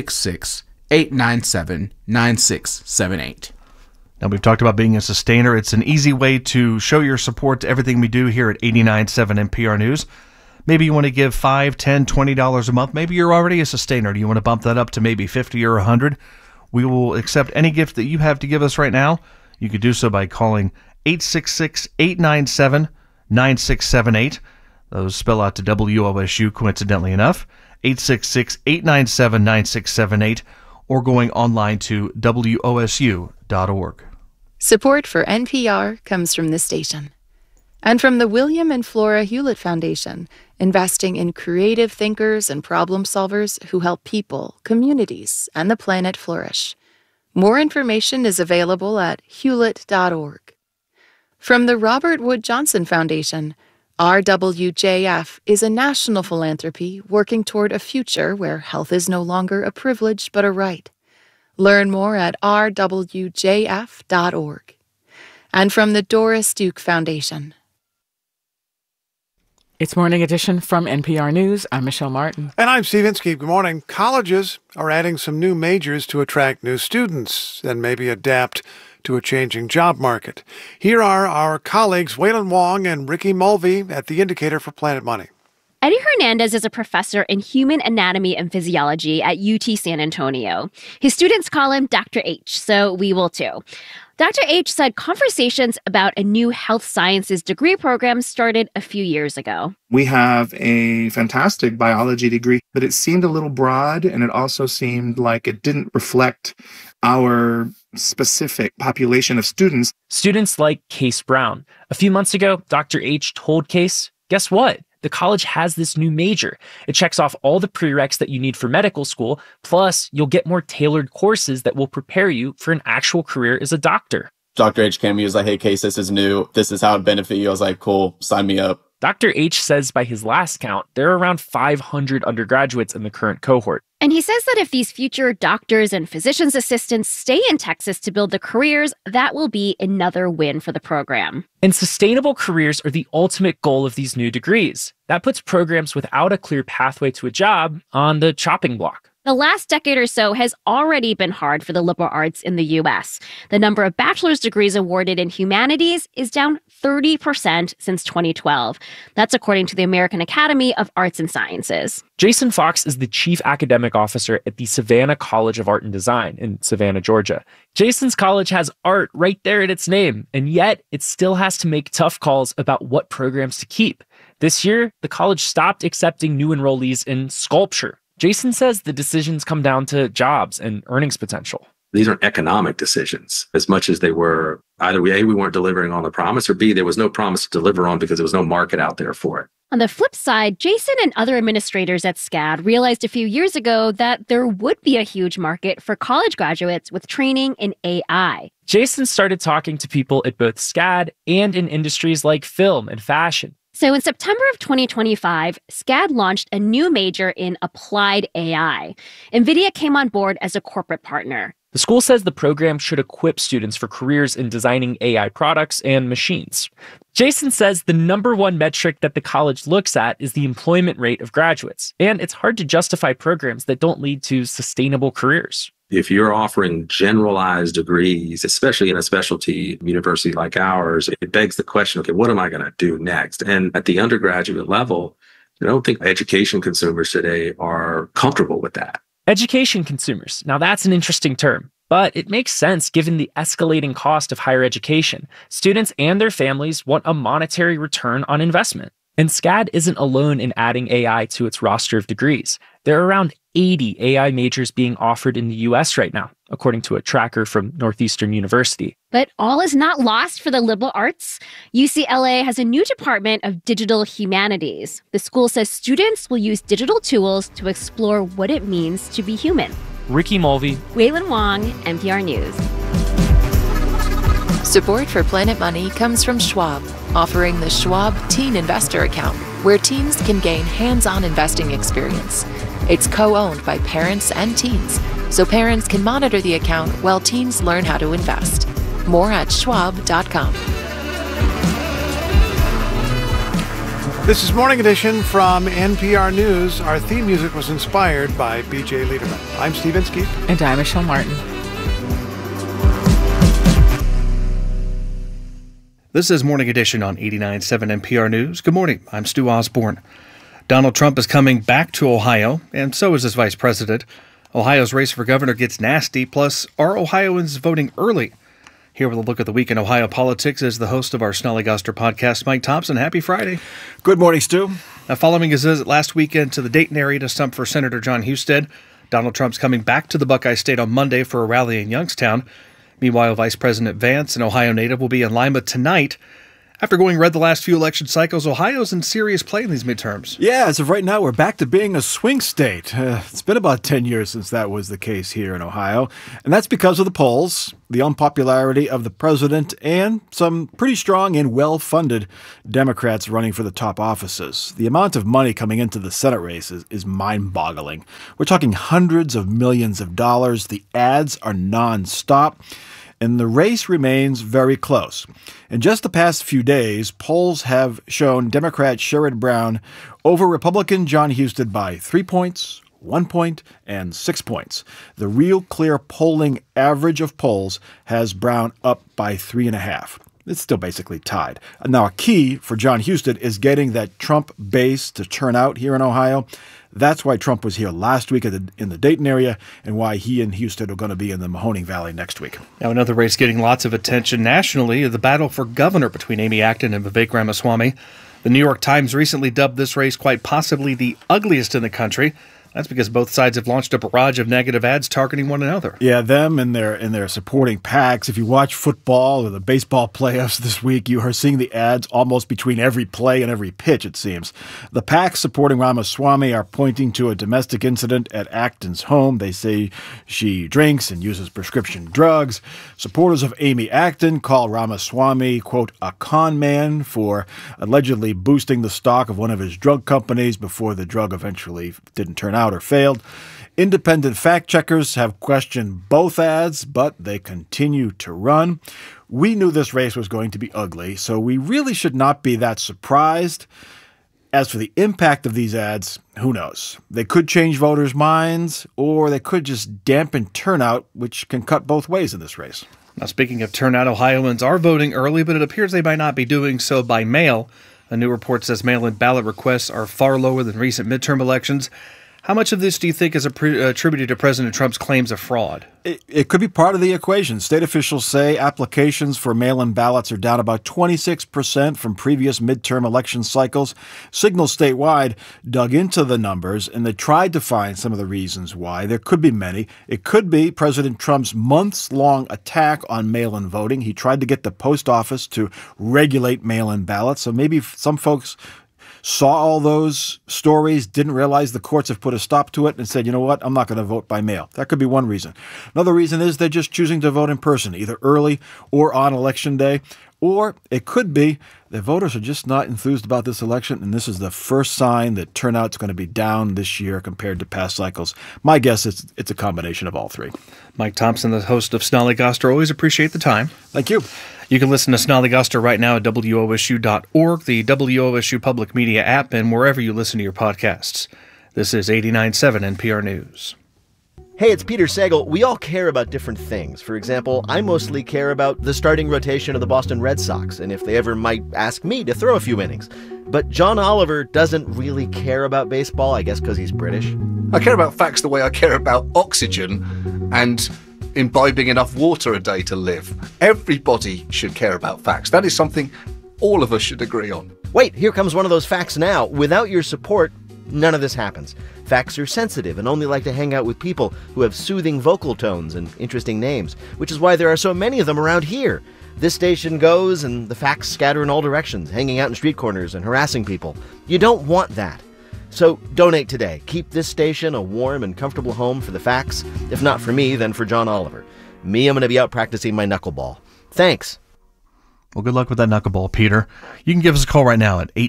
866-897-9678. Now, we've talked about being a sustainer. It's an easy way to show your support to everything we do here at 89.7 NPR News. Maybe you want to give $5, $10, $20 a month. Maybe you're already a sustainer. Do you want to bump that up to maybe $50 or $100? We will accept any gift that you have to give us right now. You could do so by calling 866-897-9678. 866-897-9678. Those spell out to WOSU, coincidentally enough. 866-897-9678, or going online to WOSU.org. Support for NPR comes from this station. And from the William and Flora Hewlett Foundation, investing in creative thinkers and problem solvers who help people, communities, and the planet flourish. More information is available at hewlett.org. From the Robert Wood Johnson Foundation, RWJF is a national philanthropy working toward a future where health is no longer a privilege but a right. Learn more at rwjf.org. And from the Doris Duke Foundation. It's Morning Edition from NPR News. I'm Michelle Martin. And I'm Steve Inskeep. Good morning. Colleges are adding some new majors to attract new students and maybe adapt to a changing job market. Here are our colleagues Waylon Wong and Ricky Mulvey at The Indicator for Planet Money. Eddie Hernandez is a professor in human anatomy and physiology at UT San Antonio. His students call him Dr. H, so we will too. Dr. H said conversations about a new health sciences degree program started a few years ago. We have a fantastic biology degree, but it seemed a little broad, and it also seemed like it didn't reflect our specific population of students. Students like Case Brown. A few months ago, Dr. H told Case, guess what? The college has this new major. It checks off all the prereqs that you need for medical school, plus you'll get more tailored courses that will prepare you for an actual career as a doctor. Dr. H came to me, he was like, hey, Case, this is new. This is how it benefit you. I was like, cool, sign me up. Dr. H says by his last count, there are around 500 undergraduates in the current cohort. And he says that if these future doctors and physician's assistants stay in Texas to build the careers, that will be another win for the program. And sustainable careers are the ultimate goal of these new degrees. That puts programs without a clear pathway to a job on the chopping block. The last decade or so has already been hard for the liberal arts in the U.S. The number of bachelor's degrees awarded in humanities is down 30% since 2012. That's according to the American Academy of Arts and Sciences. Jason Fox is the chief academic officer at the Savannah College of Art and Design in Savannah, Georgia. Jason's college has art right there in its name, and yet it still has to make tough calls about what programs to keep. This year, the college stopped accepting new enrollees in sculpture. Jason says the decisions come down to jobs and earnings potential. These are economic decisions as much as they were either A, we weren't delivering on the promise, or B, there was no promise to deliver on because there was no market out there for it. On the flip side, Jason and other administrators at SCAD realized a few years ago that there would be a huge market for college graduates with training in AI. Jason started talking to people at both SCAD and in industries like film and fashion. So in September of 2025, SCAD launched a new major in applied AI. NVIDIA came on board as a corporate partner. The school says the program should equip students for careers in designing AI products and machines. Jason says the number one metric that the college looks at is the employment rate of graduates, and it's hard to justify programs that don't lead to sustainable careers. If you're offering generalized degrees, especially in a specialty university like ours, it begs the question, okay, what am I going to do next? And at the undergraduate level, I don't think education consumers today are comfortable with that. Education consumers. Now that's an interesting term, but it makes sense given the escalating cost of higher education. Students and their families want a monetary return on investment. And SCAD isn't alone in adding AI to its roster of degrees. There are around 80 AI majors being offered in the U.S. right now, according to a tracker from Northeastern University. But all is not lost for the liberal arts. UCLA has a new department of digital humanities. The school says students will use digital tools to explore what it means to be human. Ricky Mulvey, Waylon Wong, NPR News. Support for Planet Money comes from Schwab, offering the Schwab Teen Investor Account, where teens can gain hands-on investing experience. It's co-owned by parents and teens, so parents can monitor the account while teens learn how to invest. More at schwab.com. This is Morning Edition from NPR News. Our theme music was inspired by B.J. Liederman. I'm Steve Inskeep. And I'm Michelle Martin. This is Morning Edition on 89.7 NPR News. Good morning. I'm Stu Osborne. Donald Trump is coming back to Ohio, and so is his vice president. Ohio's race for governor gets nasty, plus are Ohioans voting early? Here with a look at the week in Ohio politics is the host of our Snollygoster podcast, Mike Thompson. Happy Friday. Good morning, Stu. Now, following his visit last weekend to the Dayton area to stump for Senator Jon Husted, Donald Trump's coming back to the Buckeye State on Monday for a rally in Youngstown. Meanwhile, Vice President Vance, an Ohio native, will be in Lima tonight. After going red the last few election cycles, Ohio's in serious play in these midterms. Yeah, as of right now, we're back to being a swing state. It's been about 10 years since that was the case here in Ohio. And that's because of the polls, the unpopularity of the president, and some pretty strong and well-funded Democrats running for the top offices. The amount of money coming into the Senate race is mind-boggling. We're talking hundreds of millions of dollars. The ads are nonstop. And the race remains very close. In just the past few days, polls have shown Democrat Sherrod Brown over Republican Jon Husted by 3 points, 1 point, and 6 points. The Real Clear polling average of polls has Brown up by 3.5. It's still basically tied. Now, a key for Jon Husted is getting that Trump base to turn out here in Ohio. That's why Trump was here last week in the Dayton area and why he and Husted are going to be in the Mahoning Valley next week. Now, another race getting lots of attention nationally is the battle for governor between Amy Acton and Vivek Ramaswamy. The New York Times recently dubbed this race quite possibly the ugliest in the country. That's because both sides have launched a barrage of negative ads targeting one another. Yeah, them and their supporting PACs. If you watch football or the baseball playoffs this week, you are seeing the ads almost between every play and every pitch, it seems. The PACs supporting Ramaswamy are pointing to a domestic incident at Acton's home. They say she drinks and uses prescription drugs. Supporters of Amy Acton call Ramaswamy, quote, a con man for allegedly boosting the stock of one of his drug companies before the drug eventually didn't turn out or failed. Independent fact checkers have questioned both ads, but they continue to run. We knew this race was going to be ugly, so we really should not be that surprised. As for the impact of these ads, who knows? They could change voters' minds, or they could just dampen turnout, which can cut both ways in this race. Now, speaking of turnout, Ohioans are voting early, but it appears they might not be doing so by mail. A new report says mail-in ballot requests are far lower than recent midterm elections. How much of this do you think is attributed to President Trump's claims of fraud? It could be part of the equation. State officials say applications for mail-in ballots are down about 26% from previous midterm election cycles. Signal Statewide dug into the numbers, and they tried to find some of the reasons why. There could be many. It could be President Trump's months-long attack on mail-in voting. He tried to get the post office to regulate mail-in ballots, so maybe some folks saw all those stories, didn't realize the courts have put a stop to it, and said, you know what, I'm not going to vote by mail. That could be one reason. Another reason is they're just choosing to vote in person, either early or on Election Day. Or it could be the voters are just not enthused about this election, and this is the first sign that turnout's going to be down this year compared to past cycles. My guess is it's a combination of all three. Mike Thompson, the host of Snollygoster, always appreciate the time. Thank you. You can listen to Snollygoster right now at WOSU.org, the WOSU Public Media app, and wherever you listen to your podcasts. This is 89.7 NPR News. Hey, it's Peter Sagal. We all care about different things. For example, I mostly care about the starting rotation of the Boston Red Sox, and if they ever might ask me to throw a few innings. But John Oliver doesn't really care about baseball, I guess because he's British. I care about facts the way I care about oxygen and imbibing enough water a day to live. Everybody should care about facts. That is something all of us should agree on. Wait, here comes one of those facts now. Without your support, none of this happens. Facts are sensitive and only like to hang out with people who have soothing vocal tones and interesting names, which is why there are so many of them around here. This station goes and the facts scatter in all directions, hanging out in street corners and harassing people. You don't want that. So donate today. Keep this station a warm and comfortable home for the facts. If not for me, then for John Oliver. Me, I'm going to be out practicing my knuckleball. Thanks. Well, good luck with that knuckleball, Peter. You can give us a call right now at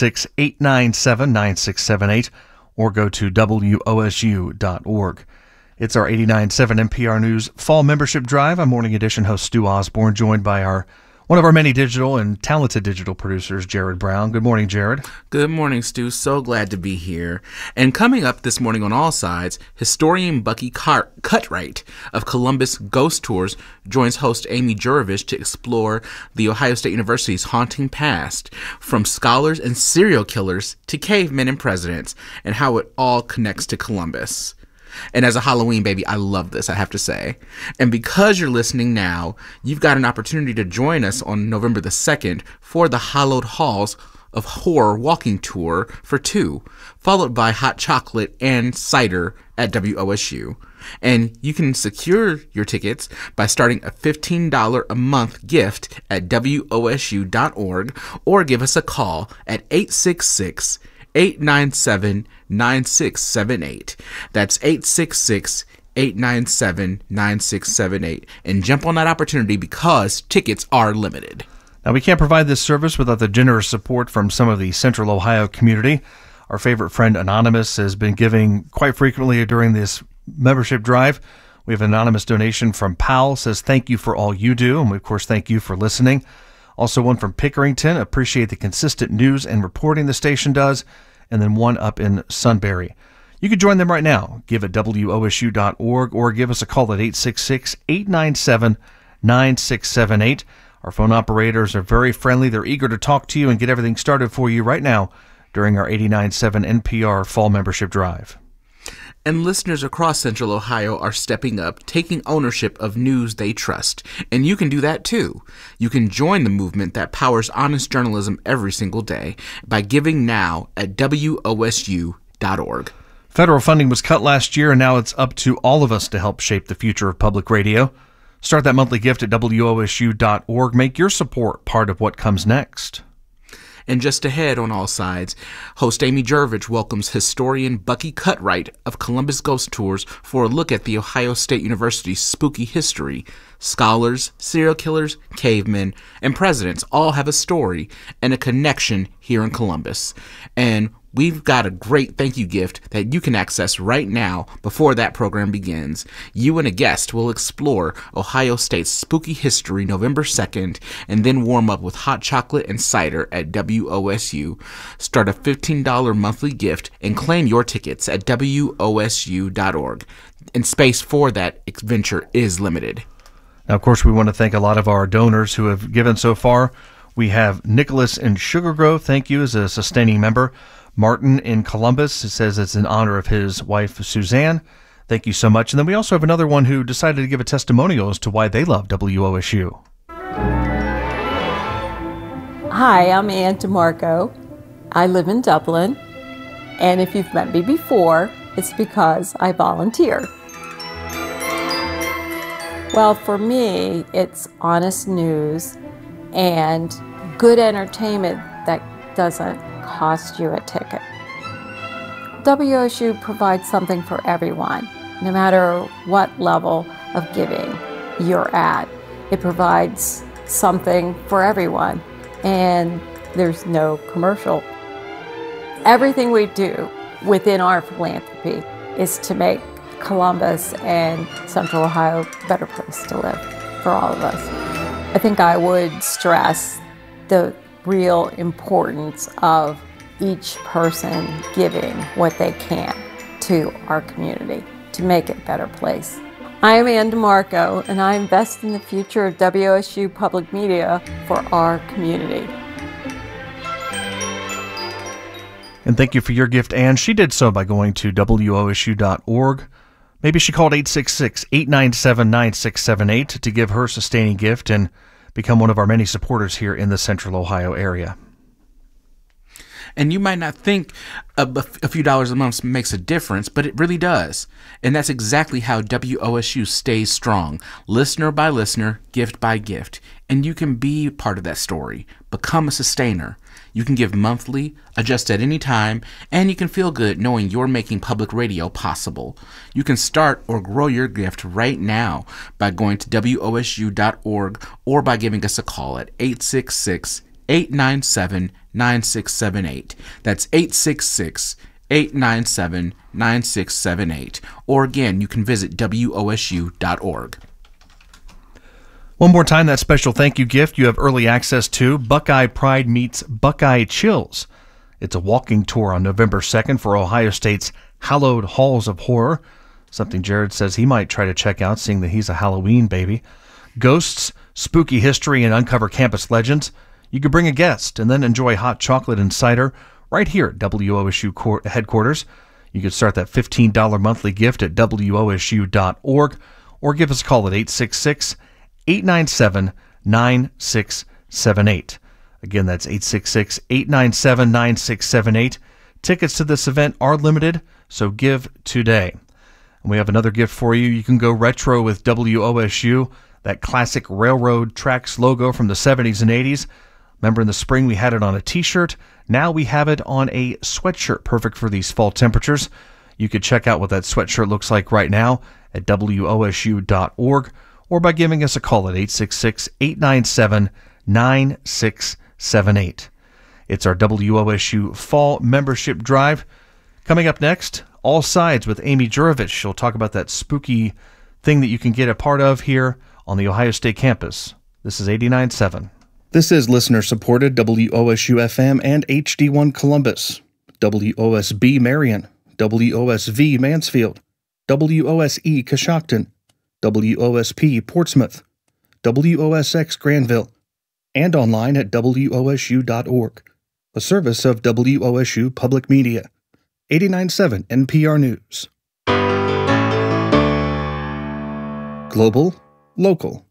866-897-9678 or go to WOSU.org. It's our 89.7 NPR News Fall Membership Drive. I'm Morning Edition host Stu Osborne, joined by one of our many digital and talented digital producers, Jared Brown. Good morning, Jared. Good morning, Stu. So glad to be here. And coming up this morning on All Sides, historian Bucky Cutright of Columbus Ghost Tours joins host Amy Jurevich to explore the Ohio State University's haunting past, from scholars and serial killers to cavemen and presidents, and how it all connects to Columbus. And as a Halloween baby, I love this, I have to say. And because you're listening now, you've got an opportunity to join us on November the 2nd for the Hallowed Halls of Horror walking tour for 2, followed by hot chocolate and cider at WOSU. And you can secure your tickets by starting a $15 a month gift at WOSU.org or give us a call at 866-897-9678. That's 866-897-9678. And jump on that opportunity because tickets are limited. Now, we can't provide this service without the generous support from some of the Central Ohio community. Our favorite friend, Anonymous, has been giving quite frequently during this membership drive. We have an anonymous donation from Powell, says thank you for all you do, and we, of course, thank you for listening. Also one from Pickerington, appreciate the consistent news and reporting the station does, and then one up in Sunbury. You can join them right now. Give at WOSU.org or give us a call at 866-897-9678. Our phone operators are very friendly. They're eager to talk to you and get everything started for you right now during our 89.7 NPR Fall Membership Drive. And listeners across Central Ohio are stepping up, taking ownership of news they trust. And you can do that too. You can join the movement that powers honest journalism every single day by giving now at WOSU.org. Federal funding was cut last year, and now it's up to all of us to help shape the future of public radio. Start that monthly gift at WOSU.org. Make your support part of what comes next. And just ahead on All Sides, host Amy Jervich welcomes historian Bucky Cutright of Columbus Ghost Tours for a look at the Ohio State University's spooky history. Scholars, serial killers, cavemen, and presidents all have a story and a connection here in Columbus. And we've got a great thank you gift that you can access right now before that program begins. You and a guest will explore Ohio State's spooky history November 2nd and then warm up with hot chocolate and cider at WOSU. Start a $15 monthly gift and claim your tickets at WOSU.org. And space for that adventure is limited. Now, of course, we want to thank a lot of our donors who have given so far. We have Nicholas in Sugar Grove. Thank you as a sustaining member. Martin in Columbus says it's in honor of his wife, Suzanne. Thank you so much. And then we also have another one who decided to give a testimonial as to why they love WOSU. Hi, I'm Ann DeMarco. I live in Dublin. And if you've met me before, it's because I volunteer. Well, for me, it's honest news and good entertainment that doesn't cost you a ticket. WOSU provides something for everyone, no matter what level of giving you're at. It provides something for everyone, and there's no commercial. Everything we do within our philanthropy is to make Columbus and Central Ohio a better place to live for all of us. I think I would stress the real importance of each person giving what they can to our community to make it a better place. I am Ann DeMarco, and I invest in the future of WOSU Public Media for our community. And thank you for your gift, Ann. She did so by going to WOSU.org. Maybe she called 866-897-9678 to give her sustaining gift and become one of our many supporters here in the Central Ohio area. And you might not think a few dollars a month makes a difference, but it really does. And that's exactly how WOSU stays strong, listener by listener, gift by gift. And you can be part of that story. Become a sustainer. You can give monthly, adjust at any time, and you can feel good knowing you're making public radio possible. You can start or grow your gift right now by going to WOSU.org or by giving us a call at 866-897-9678. That's 866-897-9678. Or again, you can visit WOSU.org. One more time, that special thank you gift you have early access to. Buckeye Pride meets Buckeye Chills. It's a walking tour on November 2nd for Ohio State's Hallowed Halls of Horror, something Jared says he might try to check out, seeing that he's a Halloween baby. Ghosts, spooky history, and uncover campus legends. You could bring a guest and then enjoy hot chocolate and cider right here at WOSU headquarters. You can start that $15 monthly gift at WOSU.org or give us a call at 866-897-9678. Again, that's 866-897-9678. Tickets to this event are limited, so give today. And we have another gift for you. You can go retro with WOSU, that classic railroad tracks logo from the 70s and 80s. Remember in the spring we had it on a t-shirt. Now we have it on a sweatshirt, perfect for these fall temperatures. You could check out what that sweatshirt looks like right now at WOSU.org or by giving us a call at 866-897-9678. It's our WOSU Fall Membership Drive. Coming up next, All Sides with Amy Jurovich. She'll talk about that spooky thing that you can get a part of here on the Ohio State campus. This is 89.7. This is listener-supported WOSU-FM and HD1 Columbus, WOSB Marion, WOSV Mansfield, WOSE Coshocton, WOSP Portsmouth, WOSX Granville, and online at WOSU.org, a service of WOSU Public Media. 89.7 NPR News. Global, local.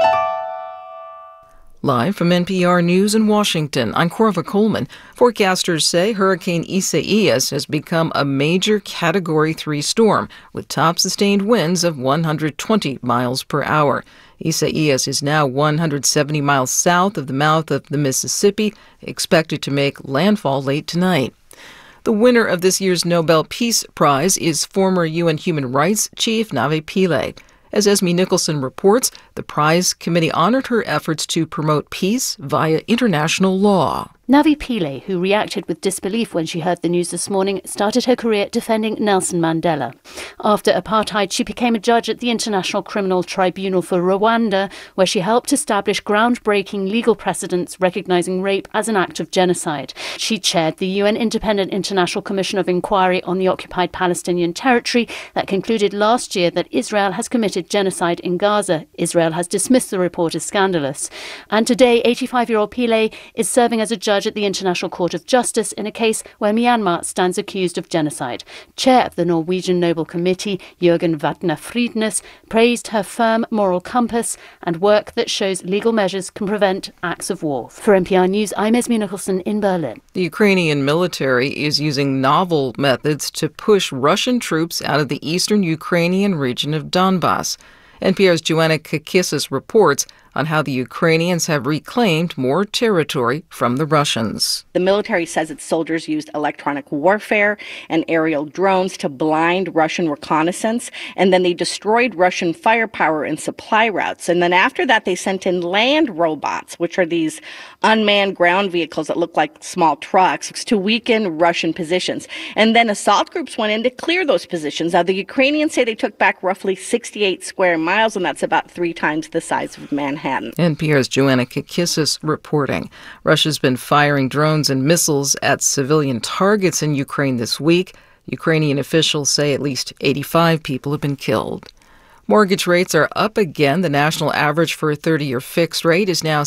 Live from NPR News in Washington, I'm Corva Coleman. Forecasters say Hurricane Isaias has become a major Category 3 storm with top sustained winds of 120 miles per hour. Isaias is now 170 miles south of the mouth of the Mississippi, expected to make landfall late tonight. The winner of this year's Nobel Peace Prize is former UN Human Rights Chief Navi Pillay. As Esme Nicholson reports, the prize committee honored her efforts to promote peace via international law. Navi Pillay, who reacted with disbelief when she heard the news this morning, started her career defending Nelson Mandela. After apartheid, she became a judge at the International Criminal Tribunal for Rwanda, where she helped establish groundbreaking legal precedents recognizing rape as an act of genocide. She chaired the UN Independent International Commission of Inquiry on the occupied Palestinian territory that concluded last year that Israel has committed genocide in Gaza. Israel has dismissed the report as scandalous. And today, 85-year-old Pillay is serving as a judge at the International Court of Justice in a case where Myanmar stands accused of genocide. Chair of the Norwegian Nobel Committee, Jørgen Vatne Fridnes, praised her firm moral compass and work that shows legal measures can prevent acts of war. For NPR News, I'm Esme Nicholson in Berlin. The Ukrainian military is using novel methods to push Russian troops out of the eastern Ukrainian region of Donbass. NPR's Joanna Kakissis reports on how the Ukrainians have reclaimed more territory from the Russians. The military says its soldiers used electronic warfare and aerial drones to blind Russian reconnaissance, and then they destroyed Russian firepower and supply routes. And then after that, they sent in land robots, which are these unmanned ground vehicles that look like small trucks, to weaken Russian positions. And then assault groups went in to clear those positions. Now, the Ukrainians say they took back roughly 68 square miles, and that's about 3 times the size of Manhattan. NPR's Joanna Kakissis reporting. Russia's been firing drones and missiles at civilian targets in Ukraine this week. Ukrainian officials say at least 85 people have been killed. Mortgage rates are up again. The national average for a 30-year fixed rate is now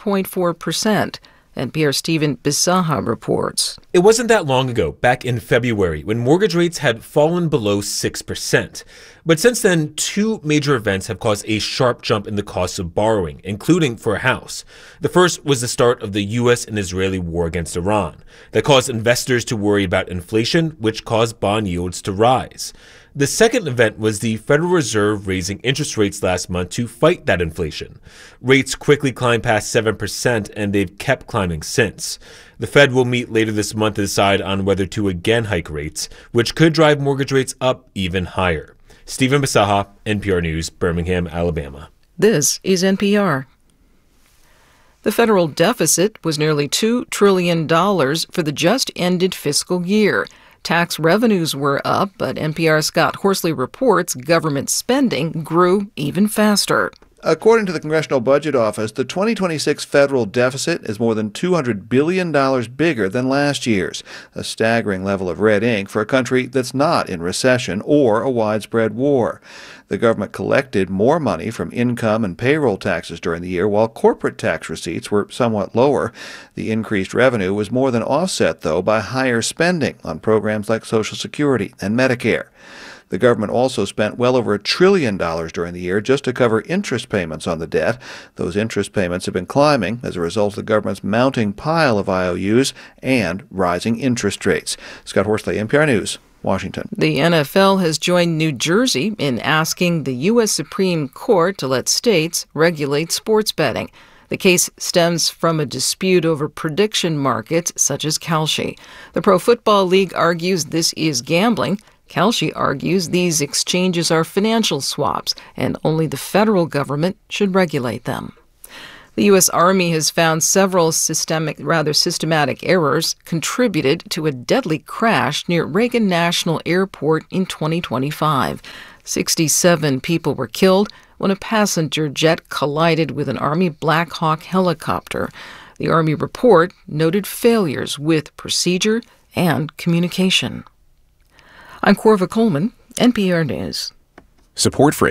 7.4%. NPR's Stephen Bisaha reports. It wasn't that long ago, back in February, when mortgage rates had fallen below 6%. But since then, 2 major events have caused a sharp jump in the cost of borrowing, including for a house. The first was the start of the U.S. and Israeli war against Iran. That caused investors to worry about inflation, which caused bond yields to rise. The second event was the Federal Reserve raising interest rates last month to fight that inflation. Rates quickly climbed past 7%, and they've kept climbing since. The Fed will meet later this month to decide on whether to again hike rates, which could drive mortgage rates up even higher. Stephen Bisaha, NPR News, Birmingham, Alabama. This is NPR. The federal deficit was nearly $2 trillion for the just-ended fiscal year. Tax revenues were up, but NPR's Scott Horsley reports government spending grew even faster. According to the Congressional Budget Office, the 2026 federal deficit is more than $200 billion bigger than last year's, a staggering level of red ink for a country that's not in recession or a widespread war. The government collected more money from income and payroll taxes during the year, while corporate tax receipts were somewhat lower. The increased revenue was more than offset, though, by higher spending on programs like Social Security and Medicare. The government also spent well over $1 trillion during the year just to cover interest payments on the debt. Those interest payments have been climbing as a result of the government's mounting pile of IOUs and rising interest rates. Scott Horsley, NPR News, Washington. The NFL has joined New Jersey in asking the U.S. Supreme Court to let states regulate sports betting. The case stems from a dispute over prediction markets such as Kalshi. The Pro Football League argues this is gambling. Kalshi argues these exchanges are financial swaps and only the federal government should regulate them. The U.S. Army has found several systematic errors contributed to a deadly crash near Reagan National Airport in 2025. 67 people were killed when a passenger jet collided with an Army Black Hawk helicopter. The Army report noted failures with procedure and communication. I'm Corva Coleman, NPR News. Support for